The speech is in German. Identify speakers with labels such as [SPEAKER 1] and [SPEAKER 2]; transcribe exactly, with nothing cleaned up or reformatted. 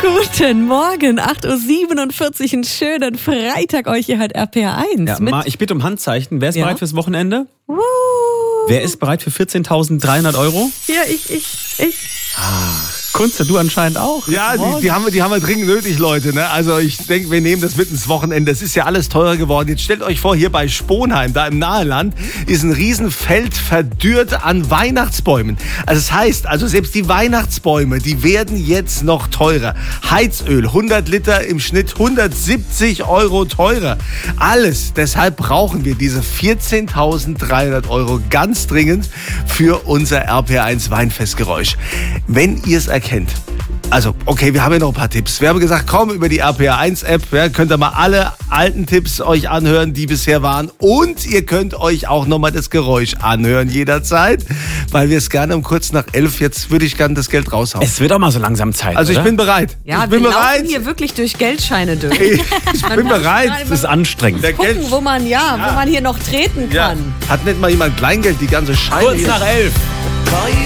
[SPEAKER 1] Guten Morgen, acht Uhr siebenundvierzig, einen schönen Freitag euch hier halt R P R eins.
[SPEAKER 2] Ja, Ma, ich bitte um Handzeichen. Wer ist
[SPEAKER 1] Ja.
[SPEAKER 2] bereit fürs Wochenende?
[SPEAKER 1] Uh.
[SPEAKER 2] Wer ist bereit für vierzehntausenddreihundert Euro?
[SPEAKER 1] Ja, ich, ich, ich.
[SPEAKER 2] Kunze, du anscheinend auch.
[SPEAKER 3] Ja, die, die, haben wir, die haben wir dringend nötig, Leute. Ne? Also ich denke, wir nehmen das mit ins Wochenende. Es ist ja alles teurer geworden. Jetzt stellt euch vor, hier bei Sponheim, da im Naheland, ist ein Riesenfeld verdürrt an Weihnachtsbäumen. Also das heißt, also selbst die Weihnachtsbäume, die werden jetzt noch teurer. Heizöl, hundert Liter im Schnitt, hundertsiebzig Euro teurer. Alles, deshalb brauchen wir diese vierzehntausenddreihundert Euro ganz dringend für unser R P R eins Weinfestgeräusch. Wenn ihr es erkennt, also, okay, wir haben ja noch ein paar Tipps. Wir haben gesagt, komm, über die R P R eins App, ja, könnt ihr mal alle alten Tipps euch anhören, die bisher waren. Und ihr könnt euch auch nochmal das Geräusch anhören jederzeit, weil wir es gerne um kurz nach elf, jetzt würde ich gerne das Geld raushauen.
[SPEAKER 2] Es wird auch mal so langsam Zeit,
[SPEAKER 3] Also ich
[SPEAKER 2] oder?
[SPEAKER 3] bin bereit.
[SPEAKER 1] Ja,
[SPEAKER 3] ich bin
[SPEAKER 1] wir
[SPEAKER 3] bereit.
[SPEAKER 1] laufen hier wirklich durch Geldscheine durch.
[SPEAKER 3] Ich, ich bin bereit.
[SPEAKER 2] Das ist anstrengend.
[SPEAKER 3] Der
[SPEAKER 1] Gucken,
[SPEAKER 3] Geld,
[SPEAKER 1] wo man, ja,
[SPEAKER 3] Ja.
[SPEAKER 1] wo man hier noch treten
[SPEAKER 3] ja.
[SPEAKER 1] kann.
[SPEAKER 3] Hat nicht mal jemand Kleingeld, die ganze Scheine
[SPEAKER 2] Kurz
[SPEAKER 3] hier.
[SPEAKER 2] nach elf.